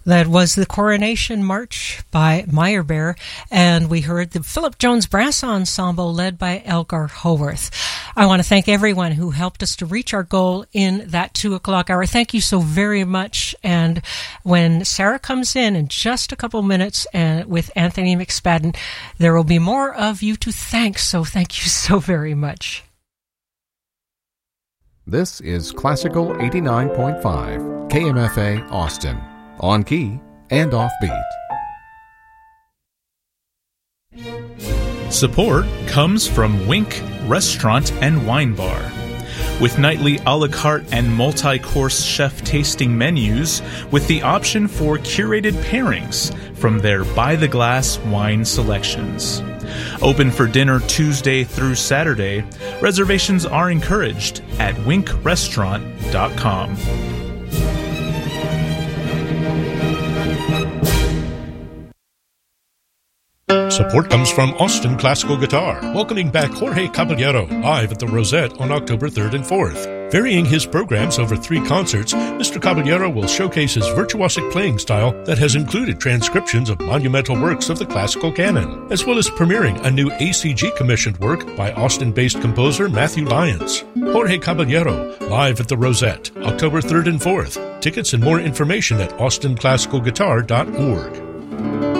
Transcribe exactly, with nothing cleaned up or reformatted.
That was the Coronation March by Meyerbeer, and we heard the Philip Jones Brass Ensemble led by Elgar Howarth. I want to thank everyone who helped us to reach our goal in that two o'clock hour. Thank you so very much. And when Sarah comes in in just a couple minutes and with Anthony McSpadden, there will be more of you to thank. So thank you so very much. This is Classical eighty-nine point five, K M F A Austin, on key and offbeat. Support comes from Wink Restaurant and Wine Bar. With nightly a la carte and multi-course chef tasting menus with the option for curated pairings from their by-the-glass wine selections. Open for dinner Tuesday through Saturday. Reservations are encouraged at wink restaurant dot com. Support comes from Austin Classical Guitar, welcoming back Jorge Caballero live at the Rosette on October third and fourth. Varying his programs over three concerts, Mister Caballero will showcase his virtuosic playing style that has included transcriptions of monumental works of the classical canon, as well as premiering a new A C G commissioned work by Austin-based composer Matthew Lyons. Jorge Caballero, live at the Rosette, October third and fourth. Tickets and more information at austin classical guitar dot org.